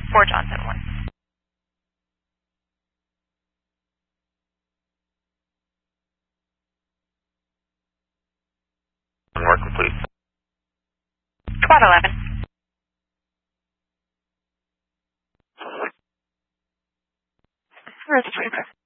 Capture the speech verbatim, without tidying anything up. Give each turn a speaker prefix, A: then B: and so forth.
A: for Johnson one.
B: Work complete.
A: Quad eleven. Where's the